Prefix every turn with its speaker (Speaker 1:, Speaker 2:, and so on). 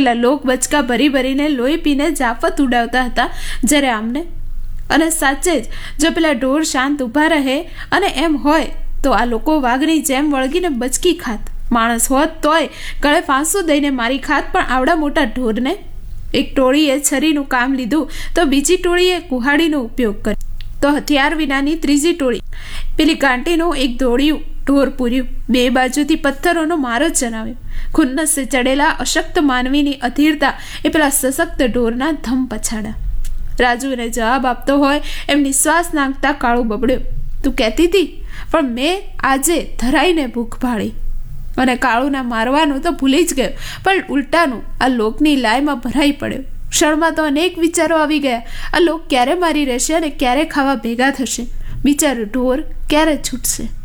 Speaker 1: પેલા લોક બચકા ભરી ભરીને લોહી પીને જાફત ઉડાવતા હતા, જ્યારે આમને અને સાચે જ જો પેલા ઢોર શાંત ઊભા રહે અને એમ હોય તો આ લોકો વાઘની જેમ વળગીને બચકી ખાત. માણસ હોત તોય ગળે ફાંસું દઈને મારી ખાત, પણ આવડા મોટા ઢોરને? એક ટોળીએ છરીનું કામ લીધું તો બીજી ટોળીએ કુહાડીનો ઉપયોગ કર્યો, તો હથિયાર વિનાની ત્રીજી ટોળી પેલી ગાંટીનું એક દોડ્યું ઢોર પૂર્યું, બે બાજુથી પથ્થરોનો મારો ચલાવ્યો. ખુન્નસે ચડેલા અશક્ત માનવીની અધીરતા એ પેલા સશક્ત ઢોરના ધમ પછાડા. રાજુને જવાબ આપતો હોય એમ નિશ્વાસ નાખતા કાળું બબડ્યો, તું કહેતી હતી, પણ મેં આજે ધરાઈને ભૂખ ભાળી. અને કાળુના મારવાનું તો ભૂલી જ ગયો, પણ ઉલટાનું આ લોકની લાયમાં ભરાઈ પડ્યો. ક્ષણમાં તો અનેક વિચારો આવી ગયા. આ લોક ક્યારે મારી રહેશે અને ક્યારે ખાવા ભેગા થશે? બિચારું ઢોર ક્યારે છૂટશે?